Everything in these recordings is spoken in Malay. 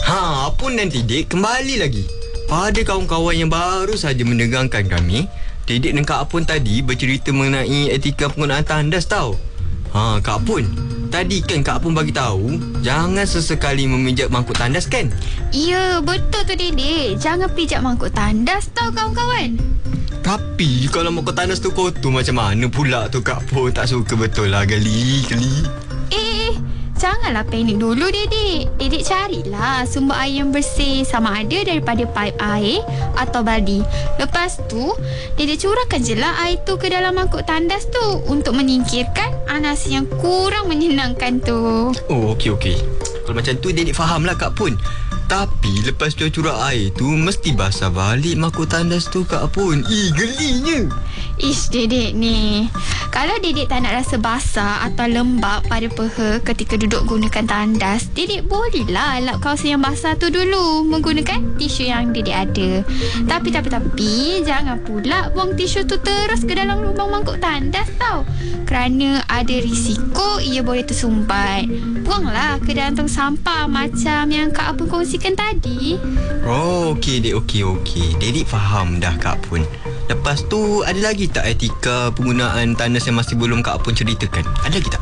Apun dan Didik kembali lagi. Pada kawan-kawan yang baru saja mendengarkan kami, Didik dan Kak Apun tadi bercerita mengenai etika penggunaan tandas tau. Kak Apun, tadi kan Kak Apun bagi tahu jangan sesekali memijak mangkuk tandas kan? Ya, betul tu Didik. Jangan pijak mangkuk tandas tau kawan-kawan. Tapi kalau mangkuk tandas tu kotor macam mana pula tu Kak Apun? Tak suka betul lah geli. Janganlah panik dulu Didik. Didik carilah sumber air yang bersih, sama ada daripada paip air atau baldi. Lepas tu Didik curahkan je lah air tu ke dalam mangkuk tandas tu untuk menyingkirkan anasi yang kurang menyenangkan tu. Oh, okey. Kalau macam tu Didik faham lah Kak Apun. Tapi lepas tu curah air tu mesti basah balik mangkuk tandas tu Kak Apun. Gelinya. Ish Didik ni, kalau Didik tak nak rasa basah atau lembab pada peha ketika duduk gunakan tandas, Didik bolehlah lap kawasan yang basah tu dulu menggunakan tisu yang Didik ada. Tapi jangan pula buang tisu tu terus ke dalam lubang mangkuk tandas tau, kerana ada risiko ia boleh tersumbat. Buanglah ke dalam tong sampah macam yang Kak Apun kongsikan tadi. Oh, okey Dik, okey. Didik faham dah Kak Apun. Lepas tu ada lagi tak etika penggunaan tandas yang masih belum Kak Apun ceritakan? Ada lagi tak?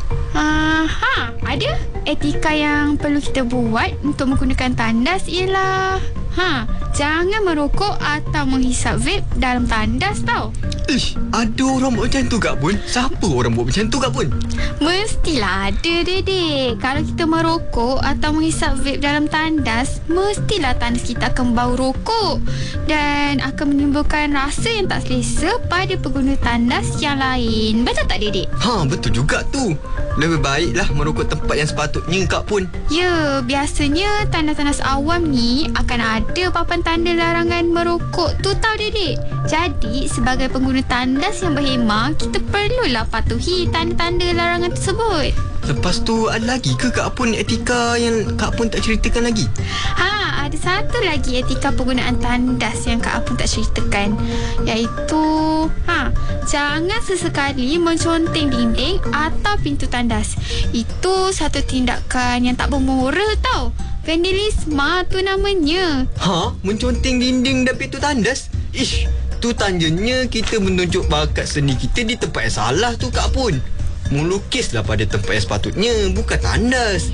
Ada. Etika yang perlu kita buat untuk menggunakan tandas ialah jangan merokok atau menghisap vape dalam tandas tau. Ada orang buat macam tu Kak Apun? Siapa orang buat macam tu Kak Apun? Mestilah ada Didik. Kalau kita merokok atau menghisap vape dalam tandas, mestilah tandas kita akan bau rokok dan akan menimbulkan rasa yang tak selesa pada pengguna tandas yang lain. Betul tak Didik? Betul juga tu. Lebih baiklah merokok tempat yang sepatutnya Kak Apun. Ya, biasanya tandas-tandas awam ni akan ada papan tanda larangan merokok tu tau Didik. Jadi sebagai pengguna tandas yang berhemah, kita perlulah patuhi tanda-tanda larangan tersebut. Lepas tu ada lagi ke Kak Apun etika yang Kak Apun tak ceritakan lagi? Ada satu lagi etika penggunaan tandas yang Kak Apun tak ceritakan, iaitu jangan sesekali menconteng dinding atau pintu tandas. Itu satu tindakan yang tak bermoral tau. Vandalisme tu namanya. Menconteng dinding dan pintu tandas? Tu tandanya kita menunjuk bakat seni kita di tempat yang salah tu Kak Apun. Melukislah pada tempat yang sepatutnya, bukan tandas.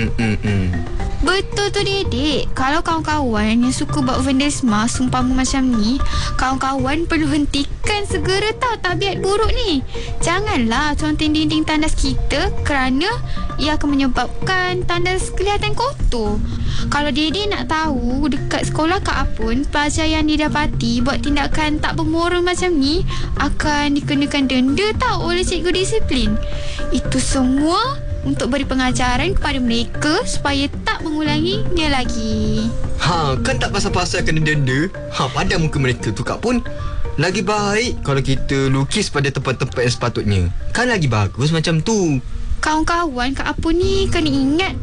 Betul tu Didik. Kalau kawan-kawan yang suka buat vandalisme seumpama macam ni, kawan-kawan perlu hentikan segera tau tabiat buruk ni. Janganlah conteng dinding tandas kita kerana ia akan menyebabkan tandas kelihatan kotor. Kalau Didik nak tahu, dekat sekolah Kak Apun, pelajar yang didapati buat tindakan tak bermoral macam ni akan dikenakan denda tau oleh cikgu disiplin. Itu semua untuk beri pengajaran kepada mereka supaya tak mengulanginya lagi. Kan tak pasal-pasal kena denda. Pada muka mereka tu Kak Apun. Lagi baik kalau kita lukis pada tempat-tempat yang sepatutnya. Kan lagi bagus macam tu. Kawan-kawan Kak Apun ni kena ingat